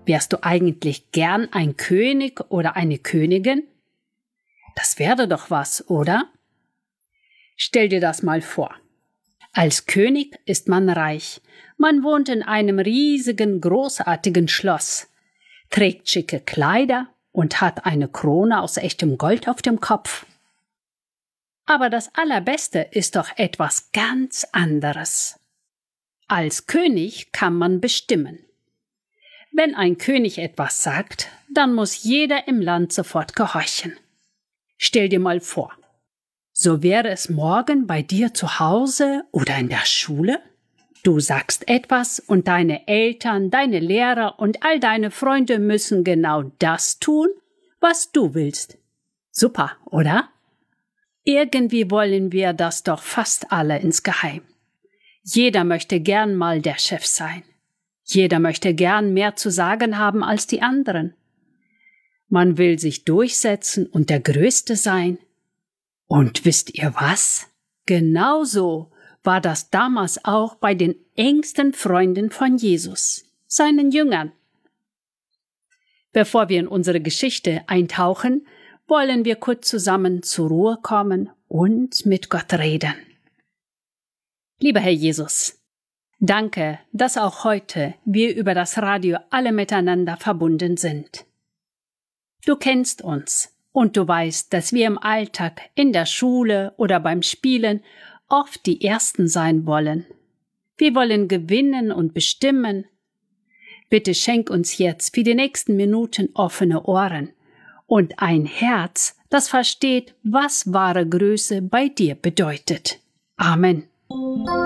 Wärst du eigentlich gern ein König oder eine Königin? Das wäre doch was, oder? Stell dir das mal vor. Als König ist man reich. Man wohnt in einem riesigen, großartigen Schloss, trägt schicke Kleider und hat eine Krone aus echtem Gold auf dem Kopf. Aber das Allerbeste ist doch etwas ganz anderes. Als König kann man bestimmen. Wenn ein König etwas sagt, dann muss jeder im Land sofort gehorchen. Stell dir mal vor, so wäre es morgen bei dir zu Hause oder in der Schule. Du sagst etwas und deine Eltern, deine Lehrer und all deine Freunde müssen genau das tun, was du willst. Super, oder? Irgendwie wollen wir das doch fast alle insgeheim. Jeder möchte gern mal der Chef sein. Jeder möchte gern mehr zu sagen haben als die anderen. Man will sich durchsetzen und der Größte sein. Und wisst ihr was? Genauso war das damals auch bei den engsten Freunden von Jesus, seinen Jüngern. Bevor wir in unsere Geschichte eintauchen, wollen wir kurz zusammen zur Ruhe kommen und mit Gott reden. Lieber Herr Jesus, danke, dass auch heute wir über das Radio alle miteinander verbunden sind. Du kennst uns und du weißt, dass wir im Alltag, in der Schule oder beim Spielen oft die Ersten sein wollen. Wir wollen gewinnen und bestimmen. Bitte schenk uns jetzt für die nächsten Minuten offene Ohren und ein Herz, das versteht, was wahre Größe bei dir bedeutet. Amen.